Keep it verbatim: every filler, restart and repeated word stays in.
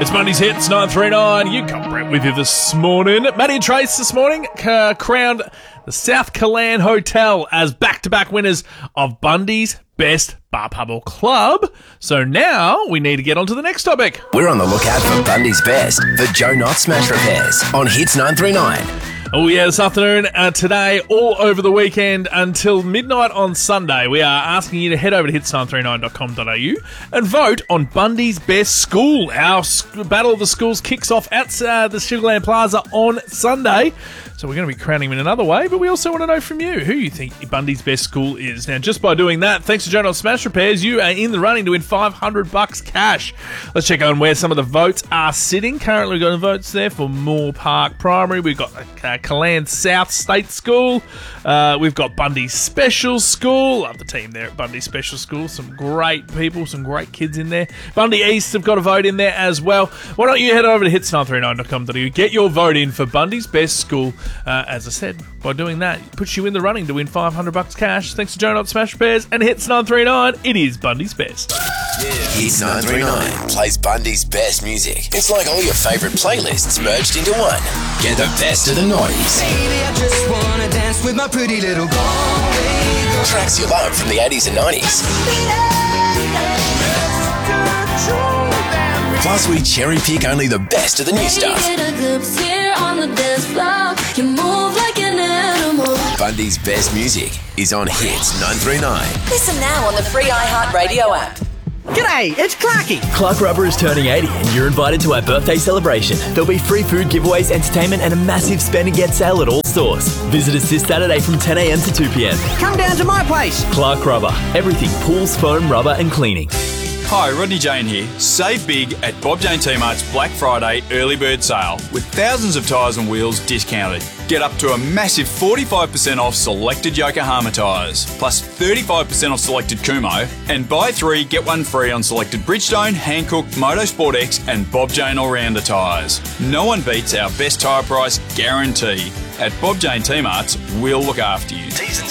It's Monday's Hits, nine three nine. You got Brett with you this morning. Matty and Trace this morning uh, crowned the South Killarn Hotel as back-to-back winners of Bundy's Best Bar Pub or Club. So now we need to get on to the next topic. We're on the lookout for Bundy's Best for Joe Knott Smash Repairs on Hits nine three nine. Oh yeah, this afternoon, uh, today, all over the weekend until midnight on Sunday, we are asking you to head over to hits nine three nine dot com dot a u and vote on Bundy's Best School. Our sc- Battle of the Schools kicks off at uh, the Sugarland Plaza on Sunday. So we're going to be crowning him in another way, but we also want to know from you who you think Bundy's Best School is. Now, just by doing that, thanks to Joe Knott Smash Repairs, you are in the running to win five hundred bucks cash. Let's check on where some of the votes are sitting. Currently, we've got the votes there for Moore Park Primary. We've got uh, Killarn South State School. Uh, we've got Bundy Special School. Love the team there at Bundy Special School. Some great people, some great kids in there. Bundy East have got a vote in there as well. Why don't you head over to hits nine three nine dot com dot a u, get your vote in for Bundy's Best School. Uh, as I said, by doing that, it puts you in the running to win five hundred bucks cash. Thanks to Joe Knott Smash Repairs and Hits nine three nine. It is Bundy's Best. Yeah. Hits nine three nine plays Bundy's best music. It's like all your favourite playlists merged into one. Get the best of the nineties. Baby, I just wanna dance with my pretty little girl. Tracks you love from the eighties and nineties. Plus, we cherry pick only the best of the new stuff. Bundy's best music is on Hits nine three nine. Listen now on the free iHeartRadio app. G'day, it's Clarky. Clark Rubber is turning eighty and you're invited to our birthday celebration. There'll be free food giveaways, entertainment and a massive spend and get sale at all stores. Visit us this Saturday from ten a m to two p m. Come down to my place. Clark Rubber. Everything pools, foam, rubber and cleaning. Hi, Rodney Jane here. Save big at Bob Jane T-Mart's Black Friday early bird sale with thousands of tyres and wheels discounted. Get up to a massive forty-five percent off selected Yokohama tyres, plus thirty-five percent off selected Kumo, and buy three, get one free on selected Bridgestone, Hankook, Motorsport X and Bob Jane All-Rounder tyres. No one beats our best tyre price guarantee. At Bob Jane T-Mart's, we'll look after you. T's and